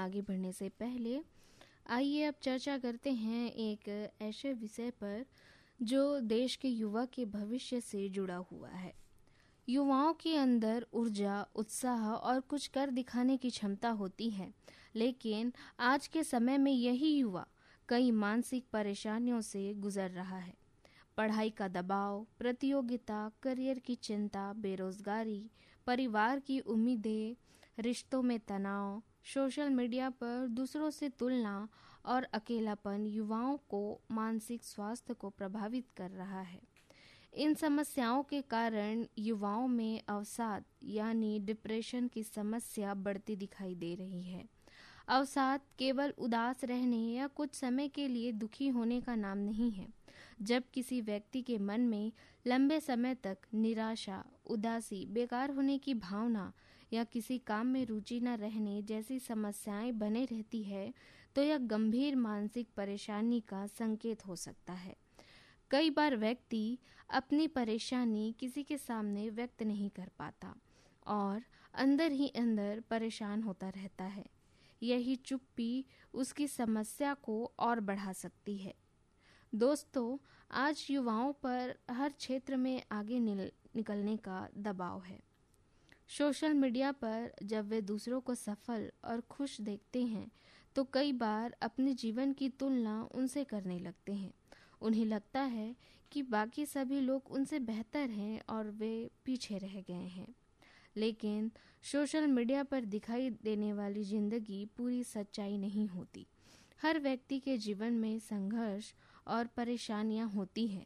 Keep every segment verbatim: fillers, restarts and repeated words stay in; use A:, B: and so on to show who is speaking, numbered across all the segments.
A: आगे बढ़ने से पहले आइए अब चर्चा करते हैं एक ऐसे विषय पर जो देश के युवा के भविष्य से जुड़ा हुआ है। युवाओं के अंदर ऊर्जा, उत्साह और कुछ कर दिखाने की क्षमता होती है, लेकिन आज के समय में यही युवा कई मानसिक परेशानियों से गुजर रहा है। पढ़ाई का दबाव, प्रतियोगिता, करियर की चिंता, बेरोजगारी, परिवार की उम्मीदें, रिश्तों में तनाव, सोशल मीडिया पर दूसरों से तुलना और अकेलापन युवाओं को मानसिक स्वास्थ्य को प्रभावित कर रहा है। इन समस्याओं के कारण युवाओं में अवसाद यानी डिप्रेशन की समस्या बढ़ती दिखाई दे रही है। अवसाद केवल उदास रहने या कुछ समय के लिए दुखी होने का नाम नहीं है। जब किसी व्यक्ति के मन में लंबे समय तक निराशा, उदासी, बेकार होने की भावना या किसी काम में रुचि न रहने जैसी समस्याएं बने रहती है, तो यह गंभीर मानसिक परेशानी का संकेत हो सकता है। कई बार व्यक्ति अपनी परेशानी किसी के सामने व्यक्त नहीं कर पाता और अंदर ही अंदर परेशान होता रहता है। यही चुप्पी उसकी समस्या को और बढ़ा सकती है। दोस्तों, आज युवाओं पर हर क्षेत्र में आगे निकलने का दबाव है। सोशल मीडिया पर जब वे दूसरों को सफल और खुश देखते हैं, तो कई बार अपने जीवन की तुलना उनसे करने लगते हैं। उन्हें लगता है कि बाकी सभी लोग उनसे बेहतर हैं और वे पीछे रह गए हैं। लेकिन सोशल मीडिया पर दिखाई देने वाली जिंदगी पूरी सच्चाई नहीं होती। हर व्यक्ति के जीवन में संघर्ष और परेशानियां होती हैं।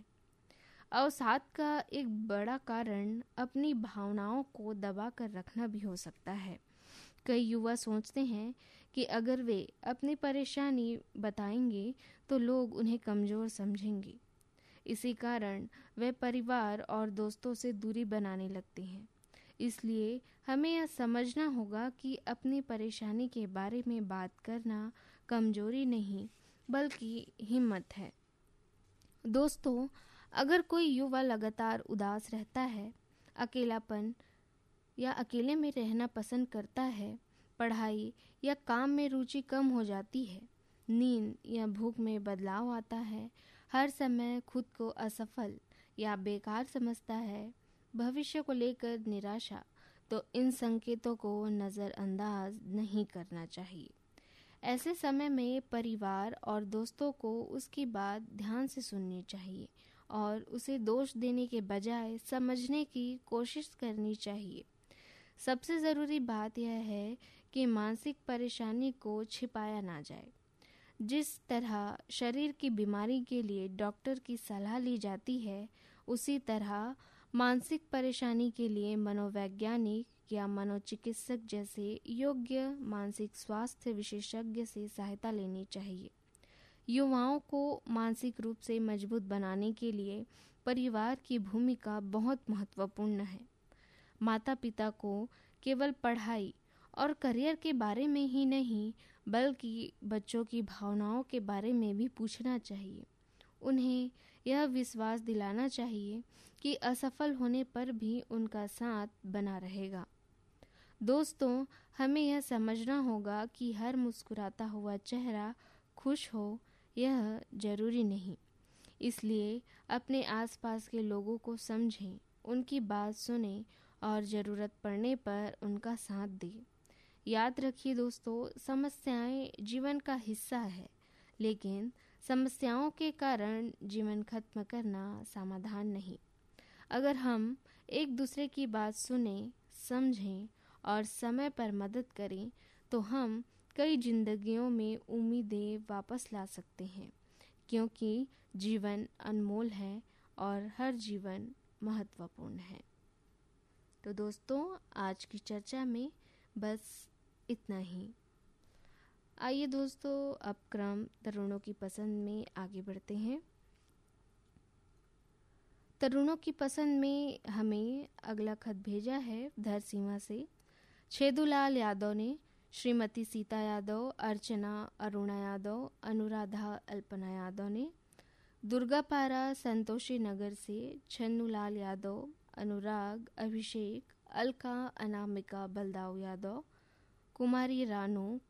A: अवसाद का एक बड़ा कारण अपनी भावनाओं को दबा कर रखना भी हो सकता है। कई युवा सोचते हैं कि अगर वे अपनी परेशानी बताएंगे तो लोग उन्हें कमज़ोर समझेंगे। इसी कारण वे परिवार और दोस्तों से दूरी बनाने लगते हैं। इसलिए हमें यह समझना होगा कि अपनी परेशानी के बारे में बात करना कमजोरी नहीं बल्कि हिम्मत है। दोस्तों, अगर कोई युवा लगातार उदास रहता है, अकेलापन या अकेले में रहना पसंद करता है, पढ़ाई या काम में रुचि कम हो जाती है, नींद या भूख में बदलाव आता है, हर समय खुद को असफल या बेकार समझता है, भविष्य को लेकर निराशा, तो इन संकेतों को नज़रअंदाज नहीं करना चाहिए। ऐसे समय में परिवार और दोस्तों को उसकी बात ध्यान से सुननी चाहिए और उसे दोष देने के बजाय समझने की कोशिश करनी चाहिए। सबसे ज़रूरी बात यह है कि मानसिक परेशानी को छिपाया ना जाए। जिस तरह शरीर की बीमारी के लिए डॉक्टर की सलाह ली जाती है, उसी तरह मानसिक परेशानी के लिए मनोवैज्ञानिक या मनोचिकित्सक जैसे योग्य मानसिक स्वास्थ्य विशेषज्ञ से सहायता लेनी चाहिए। युवाओं को मानसिक रूप से मजबूत बनाने के लिए परिवार की भूमिका बहुत महत्वपूर्ण है। माता पिता को केवल पढ़ाई और करियर के बारे में ही नहीं बल्कि बच्चों की भावनाओं के बारे में भी पूछना चाहिए। उन्हें यह विश्वास दिलाना चाहिए कि असफल होने पर भी उनका साथ बना रहेगा। दोस्तों, हमें यह समझना होगा कि हर मुस्कुराता हुआ चेहरा खुश हो यह जरूरी नहीं। इसलिए अपने आसपास के लोगों को समझें, उनकी बात सुनें और ज़रूरत पड़ने पर उनका साथ दें। याद रखिए दोस्तों, समस्याएं जीवन का हिस्सा है, लेकिन समस्याओं के कारण जीवन खत्म करना समाधान नहीं। अगर हम एक दूसरे की बात सुनें, समझें और समय पर मदद करें, तो हम कई जिंदगियों में उम्मीदें वापस ला सकते हैं, क्योंकि जीवन अनमोल है और हर जीवन महत्वपूर्ण है। तो दोस्तों, आज की चर्चा में बस इतना ही। आइए दोस्तों, अब क्रम तरुणों की पसंद में आगे बढ़ते हैं। तरुणों की पसंद में हमें अगला खत भेजा है धरसीमा से। छेदूलाल यादव ने श्रीमती सीता यादव, अर्चना अरुणा यादव, अनुराधा अल्पना यादव ने। दुर्गापारा संतोषी नगर से छन्नूलाल यादव, अनुराग, अभिषेक, अलका, अनामिका बलदाव यादव, कुमारी रानू,